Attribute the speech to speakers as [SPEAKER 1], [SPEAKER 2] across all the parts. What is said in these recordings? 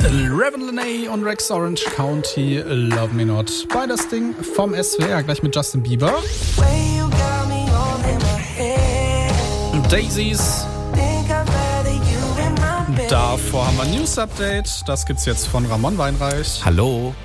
[SPEAKER 1] Raven Lenae und Rex Orange County, Love Me Not. Beides Ding vom SWR, gleich mit Justin Bieber. Daisies. Davor haben wir ein News-Update. Das gibt's jetzt von Ramon Weinreich.
[SPEAKER 2] Hallo.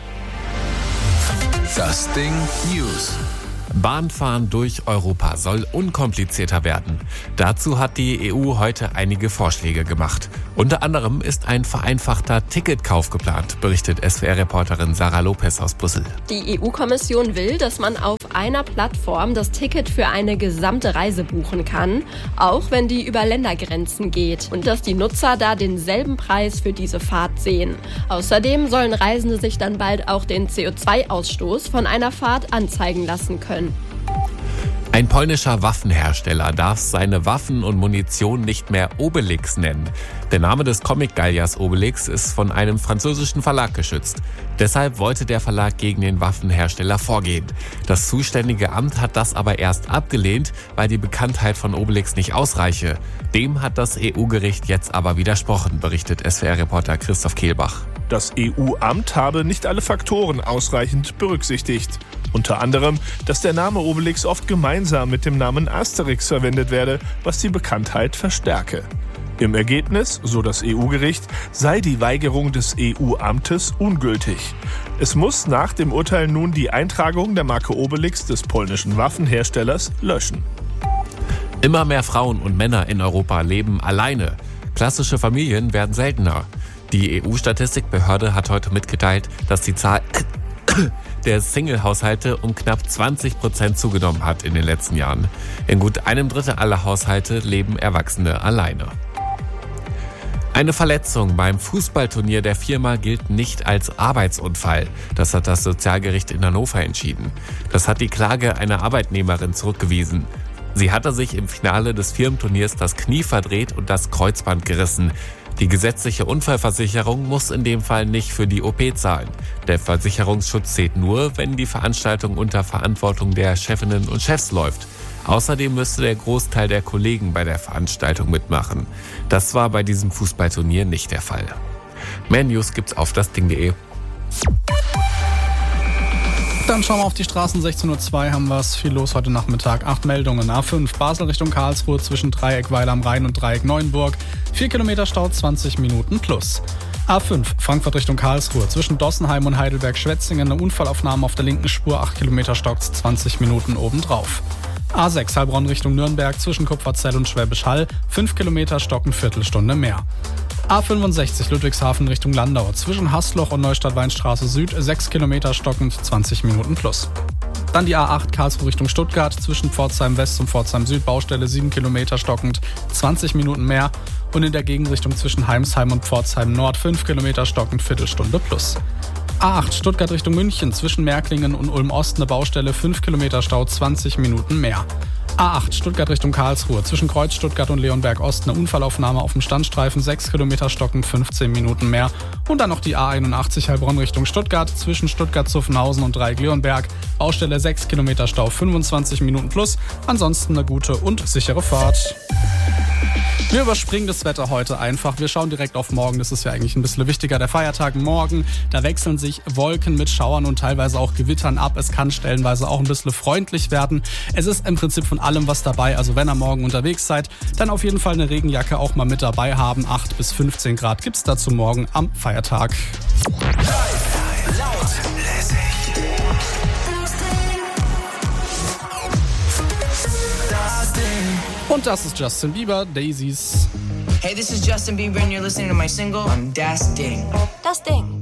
[SPEAKER 3] Das Ding News.
[SPEAKER 2] Bahnfahren durch Europa soll unkomplizierter werden. Dazu hat die EU heute einige Vorschläge gemacht. Unter anderem ist ein vereinfachter Ticketkauf geplant, berichtet SWR-Reporterin Sarah Lopez aus Brüssel.
[SPEAKER 4] Die EU-Kommission will, dass man auf einer Plattform das Ticket für eine gesamte Reise buchen kann, auch wenn die über Ländergrenzen geht, und dass die Nutzer da denselben Preis für diese Fahrt sehen. Außerdem sollen Reisende sich dann bald auch den CO2-Ausstoß von einer Fahrt anzeigen lassen können.
[SPEAKER 2] Ein polnischer Waffenhersteller darf seine Waffen und Munition nicht mehr Obelix nennen. Der Name des Comic-Galliers Obelix ist von einem französischen Verlag geschützt. Deshalb wollte der Verlag gegen den Waffenhersteller vorgehen. Das zuständige Amt hat das aber erst abgelehnt, weil die Bekanntheit von Obelix nicht ausreiche. Dem hat das EU-Gericht jetzt aber widersprochen, berichtet SWR-Reporter Christoph Kehlbach.
[SPEAKER 5] Das EU-Amt habe nicht alle Faktoren ausreichend berücksichtigt. Unter anderem, dass der Name Obelix oft gemeinsam mit dem Namen Asterix verwendet werde, was die Bekanntheit verstärke. Im Ergebnis, so das EU-Gericht, sei die Weigerung des EU-Amtes ungültig. Es muss nach dem Urteil nun die Eintragung der Marke Obelix des polnischen Waffenherstellers löschen.
[SPEAKER 2] Immer mehr Frauen und Männer in Europa leben alleine. Klassische Familien werden seltener. Die EU-Statistikbehörde hat heute mitgeteilt, dass die Zahl der Single-Haushalte um knapp 20% zugenommen hat in den letzten Jahren. In gut einem Drittel aller Haushalte leben Erwachsene alleine. Eine Verletzung beim Fußballturnier der Firma gilt nicht als Arbeitsunfall. Das hat das Sozialgericht in Hannover entschieden. Das hat die Klage einer Arbeitnehmerin zurückgewiesen. Sie hatte sich im Finale des Firmenturniers das Knie verdreht und das Kreuzband gerissen. Die gesetzliche Unfallversicherung muss in dem Fall nicht für die OP zahlen. Der Versicherungsschutz zählt nur, wenn die Veranstaltung unter Verantwortung der Chefinnen und Chefs läuft. Außerdem müsste der Großteil der Kollegen bei der Veranstaltung mitmachen. Das war bei diesem Fußballturnier nicht der Fall. Mehr News gibt's auf dasding.de.
[SPEAKER 1] Dann schauen wir auf die Straßen. 16:02 Uhr haben wir es. Viel los heute Nachmittag. 8 Meldungen. A5 Basel Richtung Karlsruhe zwischen Dreieck Weil am Rhein und Dreieck Neuenburg. 4 Kilometer Stau, 20 Minuten plus. A5 Frankfurt Richtung Karlsruhe zwischen Dossenheim und Heidelberg-Schwetzingen. Eine Unfallaufnahme auf der linken Spur. 8 Kilometer Stau, 20 Minuten obendrauf. A6 Heilbronn Richtung Nürnberg zwischen Kupferzell und Schwäbisch Hall. 5 Kilometer Stock, eine Viertelstunde mehr. A65 Ludwigshafen Richtung Landau zwischen Haßloch und Neustadt-Weinstraße Süd 6 Kilometer stockend 20 Minuten plus. Dann die A8 Karlsruhe Richtung Stuttgart zwischen Pforzheim West und Pforzheim Süd Baustelle 7 Kilometer stockend 20 Minuten mehr und in der Gegenrichtung zwischen Heimsheim und Pforzheim Nord 5 Kilometer stockend Viertelstunde plus. A8 Stuttgart Richtung München zwischen Märklingen und Ulm Ost eine Baustelle 5 Kilometer Stau 20 Minuten mehr. A8 Stuttgart Richtung Karlsruhe zwischen Kreuz Stuttgart und Leonberg Ost eine Unfallaufnahme auf dem Standstreifen 6 Kilometer stockend 15 Minuten mehr und dann noch die A81 Heilbronn Richtung Stuttgart zwischen Stuttgart-Zuffenhausen und Dreieck-Leonberg Baustelle 6 Kilometer Stau 25 Minuten plus, ansonsten eine gute und sichere Fahrt. Wir überspringen das Wetter heute einfach. Wir schauen direkt auf morgen. Das ist ja eigentlich ein bisschen wichtiger. Der Feiertag morgen, da wechseln sich Wolken mit Schauern und teilweise auch Gewittern ab. Es kann stellenweise auch ein bisschen freundlich werden. Es ist im Prinzip von allem was dabei. Also wenn ihr morgen unterwegs seid, dann auf jeden Fall eine Regenjacke auch mal mit dabei haben. 8 bis 15 Grad gibt's dazu morgen am Feiertag.
[SPEAKER 3] Laut, lässig. Das Ding.
[SPEAKER 1] Und das ist Justin Bieber, Daisies.
[SPEAKER 6] Hey, this is Justin Bieber and you're listening to my single on Das Ding.
[SPEAKER 4] Das Ding.